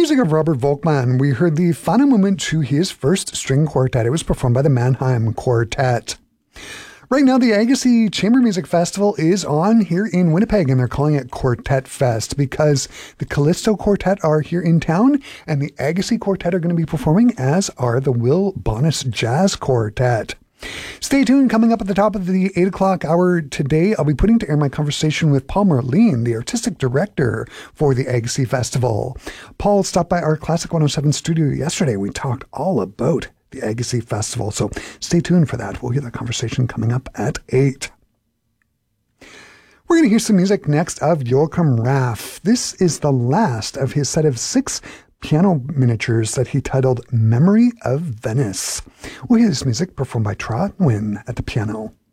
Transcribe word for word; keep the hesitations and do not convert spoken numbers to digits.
music of Robert Volkmann, we heard the final movement to his first string quartet. It was performed by the Mannheim Quartet. Right now, the Agassiz Chamber Music Festival is on here in Winnipeg, and they're calling it Quartet Fest because the Callisto Quartet are here in town, and the Agassiz Quartet are going to be performing, as are the Will Bonis Jazz Quartet. Stay tuned. Coming up at the top of the eight o'clock hour today, I'll be putting to air my conversation with Paul Merline, the artistic director for the Agassiz Festival. Paul stopped by our Classic one oh seven studio yesterday. We talked all about the Agassiz Festival, so stay tuned for that. We'll hear that conversation coming up at eight. We're going to hear some music next of Joachim Raff. This is the last of his set of six piano miniatures that he titled Memory of Venice. We'll hear this music performed by Trot Nguyen at the piano.